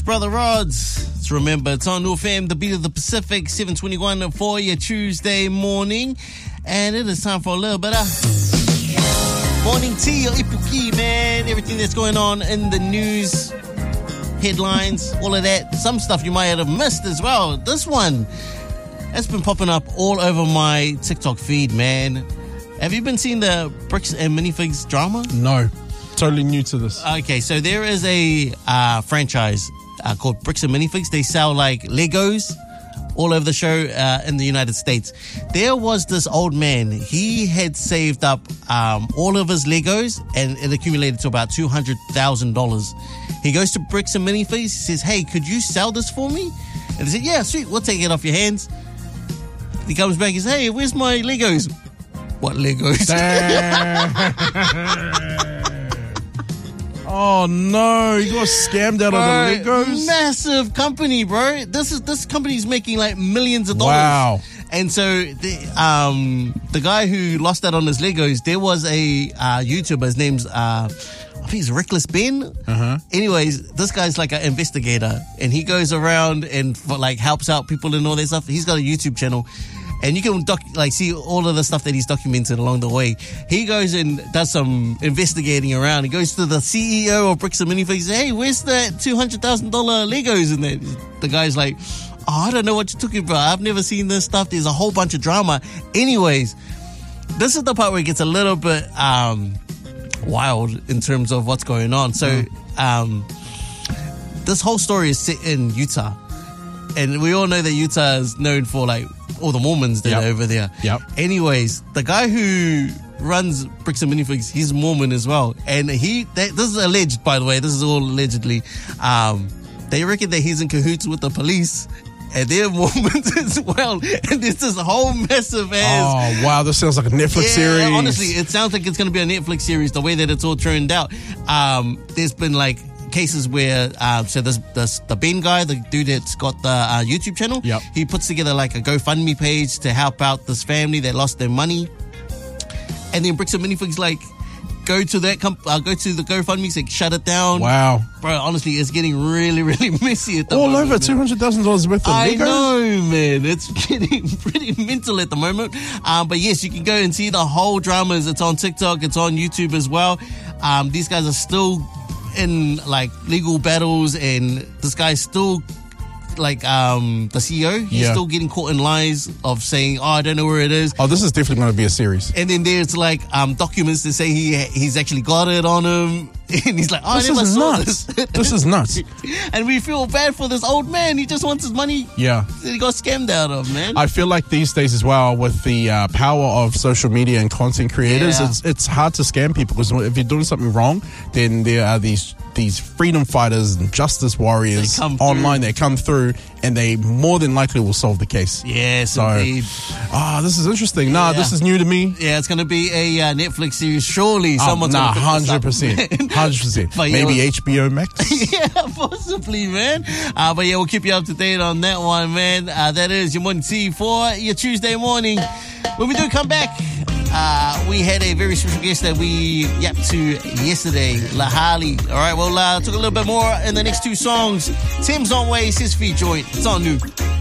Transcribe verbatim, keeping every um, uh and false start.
Brother Rods. Let's remember, it's on F M, the beat of the Pacific, seven twenty-one for your Tuesday morning. And it is time for a little bit of morning tea or ipuki, man. Everything that's going on in the news, headlines, all of that. Some stuff you might have missed as well. This one has been popping up all over my TikTok feed, man. Have you been seeing the Bricks and Minifigs drama? No. Totally new to this. Okay, so there is a uh, franchise uh, called Bricks and Minifigs. They sell like Legos all over the show uh, in the United States. There was this old man. He had saved up um, all of his Legos and it accumulated to about two hundred thousand dollars. He goes to Bricks and Minifigs. He says, hey, could you sell this for me? And they said, yeah, sweet. We'll take it off your hands. He comes back and says, hey, where's my Legos? What Legos? Oh no, you got scammed out bro, of the Legos? Massive company, bro. This is this company's making like millions of dollars. Wow. And so the um the guy who lost out on his Legos, there was a uh, YouTuber, his name's uh I think it's Reckless Ben. Uh-huh. Anyways, this guy's like an investigator and he goes around and like helps out people and all that stuff. He's got a YouTube channel. And you can doc- like see all of the stuff that he's documented along the way. He goes and does some investigating around. He goes to the C E O of Bricks and Minifigs. Hey, where's that two hundred thousand dollars Legos? And that the guy's like, oh, I don't know what you're talking about. I've never seen this stuff. There's a whole bunch of drama. Anyways, this is the part where it gets a little bit um, wild in terms of what's going on. So um, this whole story is set in Utah. And we all know that Utah is known for like all the Mormons that yep. are over there. Yep. Anyways, the guy who runs Bricks and Minifigs, he's Mormon as well. And he, they, this is alleged, by the way, this is all allegedly. Um, they reckon that he's in cahoots with the police and they're Mormons as well. And there's this whole massive ass. Oh, wow, this sounds like a Netflix yeah, series. Honestly, it sounds like it's going to be a Netflix series, the way that it's all turned out. Um, there's been like cases where uh, so this, this the Ben guy, the dude that's got the uh, YouTube channel, yep. he puts together like a GoFundMe page to help out this family that lost their money, and then Bricks and Minifigs like go to that comp- uh, go to the GoFundMe, like shut it down. Wow, bro, honestly, it's getting really really messy at the all moment, over two hundred thousand dollars worth of I Legos. know, man, it's getting pretty mental at the moment. Um, but yes, you can go and see the whole dramas. It's on TikTok, it's on YouTube as well. Um, these guys are still in like legal battles, and this guy's still like um the C E O. He's yeah. still getting caught in lies of saying, "Oh, I don't know where it is." Oh, this is definitely going to be a series. And then there's like um documents that say he he's actually got it on him, and he's like, "Oh, this I never is saw nuts. this." This is nuts. And we feel bad for this old man. He just wants his money. Yeah, that he got scammed out of, man. I feel like these days as well, with the uh, power of social media and content creators, yeah. it's it's hard to scam people, because if you're doing something wrong, then there are these these freedom fighters and justice warriors they online that come through, and they more than likely will solve the case. Yes, so, indeed. Ah, this is interesting. Nah, yeah. this is new to me. Yeah, it's going to be a uh, Netflix series. Surely oh, someone's nah, going to one hundred percent. one hundred percent. Maybe yeah, H B O Max? Yeah, possibly, man. Uh, but yeah, we'll keep you up to date on that one, man. Uh, that is your morning tea for your Tuesday morning. When we do come back, uh, we had a very special guest that we yapped to yesterday, Lahali. All right, we'll uh, talk a little bit more in the next two songs. Tim's on way, his feet joint. It's on new.